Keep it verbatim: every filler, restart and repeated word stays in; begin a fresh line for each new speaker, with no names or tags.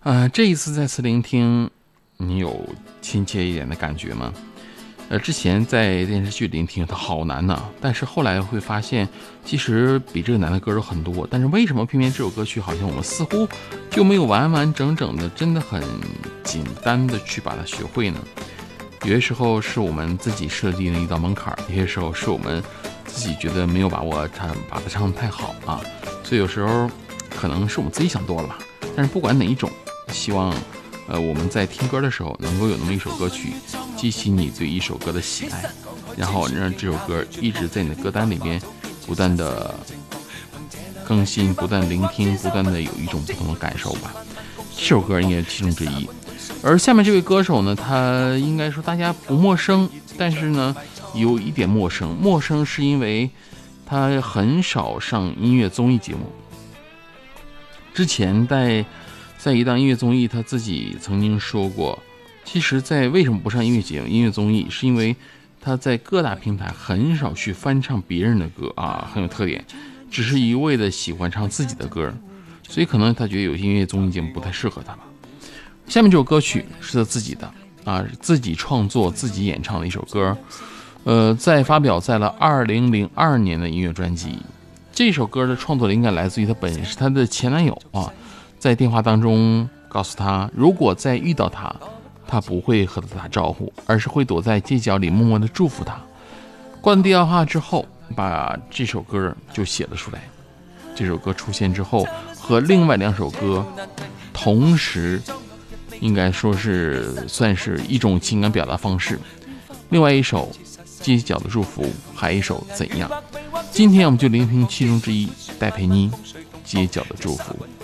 呃，这一次再次聆听，你有亲切一点的感觉吗？呃，之前在电视剧聆听它好难呐，但是后来会发现，其实比这个难的歌有很多。但是为什么偏偏这首歌曲好像我们似乎就没有完完整整的，真的很简单的去把它学会呢？有些时候是我们自己设定了一道门槛，有些时候是我们自己觉得没有把握唱，把它唱得太好啊。所以有时候可能是我们自己想多了吧。但是不管哪一种，希望。呃，我们在听歌的时候，能够有那么一首歌曲，激起你对一首歌的喜爱，然后让这首歌一直在你的歌单里边不断的更新，不断聆听，不断的有一种不同的感受吧。这首歌应该是其中之一。而下面这位歌手呢，他应该说大家不陌生，但是呢有一点陌生。陌生是因为他很少上音乐综艺节目。之前在在一档音乐综艺，他自己曾经说过，其实在为什么不上音乐节目、音乐综艺，是因为他在各大平台很少去翻唱别人的歌啊，很有特点，只是一味的喜欢唱自己的歌，所以可能他觉得有些音乐综艺节目不太适合他吧。下面这首歌曲是他自己的啊，自己创作、自己演唱的一首歌，呃，在发表在了二零零二年的音乐专辑。这首歌的创作灵感来自于他本是他的前男友啊。在电话当中告诉他，如果再遇到他，他不会和他打招呼，而是会躲在街角里默默的祝福他。挂了电话之后，把这首歌就写了出来。这首歌出现之后，和另外两首歌同时，应该说是算是一种情感表达方式。另外一首街角的祝福，还有一首怎样。今天我们就聆听其中之一，戴佩妮街角的祝福。